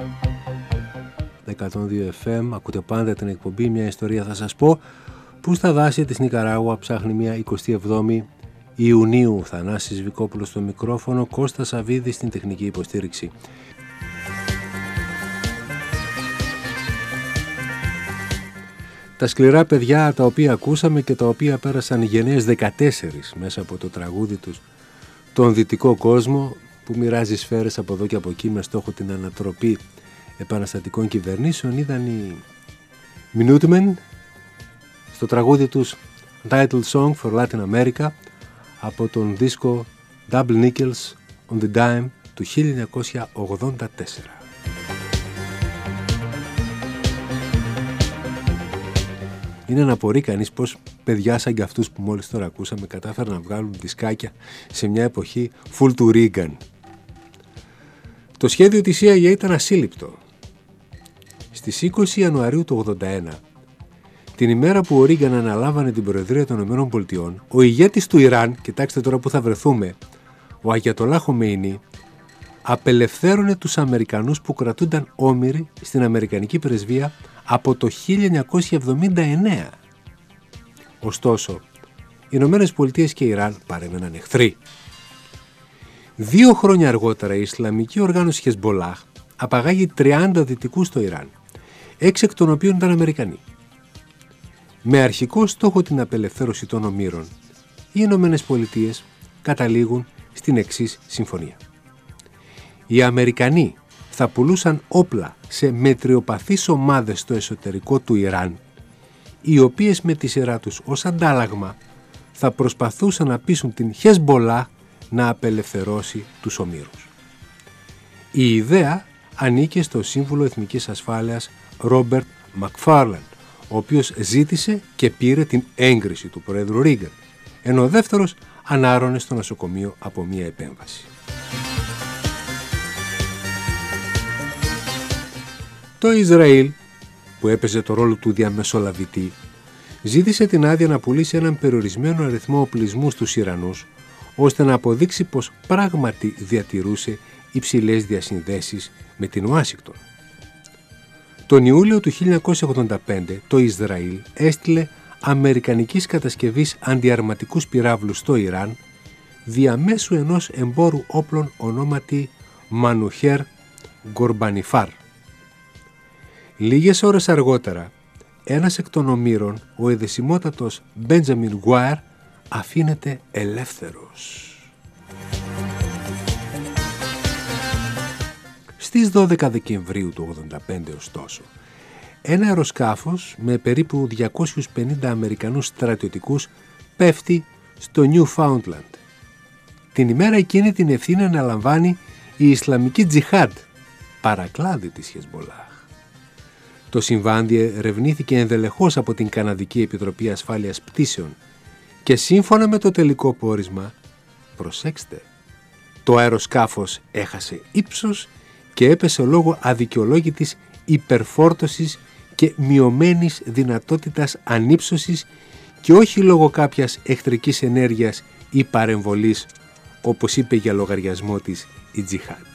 102 FM, ακούτε πάντα την εκπομπή «Μια ιστορία θα σας πω», που στα δάση της Νικαράγουα ψάχνει μια 27η Ιουνίου. Θανάσης Βικόπουλος στο μικρόφωνο, Κώστας Σαββίδης στην τεχνική υποστήριξη. Τα σκληρά παιδιά τα οποία ακούσαμε και τα οποία πέρασαν γενναίες 14 μέσα από το τραγούδι τους «Τον δυτικό κόσμο», που μοιράζει σφαίρες από εδώ και από εκεί με στόχο την ανατροπή επαναστατικών κυβερνήσεων, ήταν οι Minutemen στο τραγούδι τους Title Song for Latin America από τον δίσκο Double Nickels on the Dime του 1984. Είναι να απορεί κανείς πως παιδιά σαν και αυτούς που μόλις τώρα ακούσαμε κατάφεραν να βγάλουν δισκάκια σε μια εποχή full του Reagan. Το σχέδιο της CIA ήταν ασύλληπτο. Στις 20 Ιανουαρίου του 1981, την ημέρα που ο Ρίγκαν αναλάμβανε την Προεδρία των ΗΠΑ, ο ηγέτης του Ιράν, κοιτάξτε τώρα που θα βρεθούμε, ο Αγιατολά Χομέινι, απελευθέρωνε τους Αμερικανούς που κρατούνταν όμηροι στην Αμερικανική πρεσβεία από το 1979. Ωστόσο, οι Ηνωμένες Πολιτείες και Ιράν παρέμεναν εχθροί. 2 χρόνια αργότερα η Ισλαμική οργάνωση Χεσμπολάχ απαγάγει 30 δυτικούς στο Ιράν, 6 εκ των οποίων ήταν Αμερικανοί. Με αρχικό στόχο την απελευθέρωση των ομήρων, οι Ηνωμένες Πολιτείες καταλήγουν στην εξής συμφωνία. Οι Αμερικανοί θα πουλούσαν όπλα σε μετριοπαθείς ομάδες στο εσωτερικό του Ιράν, οι οποίες με τη σειρά τους ως αντάλλαγμα θα προσπαθούσαν να πείσουν την Χεσμπολάχ να απελευθερώσει τους ομήρους. Η ιδέα ανήκε στο Σύμβουλο Εθνικής Ασφάλειας Ρόμπερτ Μακφάρλαντ, ο οποίος ζήτησε και πήρε την έγκριση του Πρόεδρου Ρίγκαν, ενώ ο δεύτερος ανάρρωνε στο νοσοκομείο από μία επέμβαση. Το Ισραήλ, που έπαιζε το ρόλο του διαμεσολαβητή, ζήτησε την άδεια να πουλήσει έναν περιορισμένο αριθμό οπλισμού στους Ιρανούς, ώστε να αποδείξει πως πράγματι διατηρούσε υψηλές διασυνδέσεις με την Ουάσιγκτον. Τον Ιούλιο του 1985 το Ισραήλ έστειλε αμερικανικής κατασκευής αντιαρματικούς πυράβλους στο Ιράν διαμέσου ενός εμπόρου όπλων ονόματι Μανουχέρ Γκορμπανιφάρ. Λίγες ώρες αργότερα, ένας εκ των ομήρων, ο εδεσιμότατος Μπέντζαμιν Γουάερ, αφήνεται ελεύθερος. Στις 12 Δεκεμβρίου του 1985, ωστόσο, ένα αεροσκάφος με περίπου 250 Αμερικανούς στρατιωτικούς πέφτει στο Newfoundland. Την ημέρα εκείνη την ευθύνη αναλαμβάνει η Ισλαμική Τζιχάντ, παρακλάδι της Χεσμπολάχ. Το συμβάν διερευνήθηκε ενδελεχώς από την Καναδική Επιτροπή Ασφάλειας Πτήσεων και σύμφωνα με το τελικό πόρισμα, προσέξτε, το αεροσκάφος έχασε ύψος και έπεσε λόγω αδικαιολόγητης υπερφόρτωσης και μειωμένης δυνατότητας ανύψωσης και όχι λόγω κάποιας εχθρικής ενέργειας ή παρεμβολής, όπως είπε για λογαριασμό της η Τζιχάντ.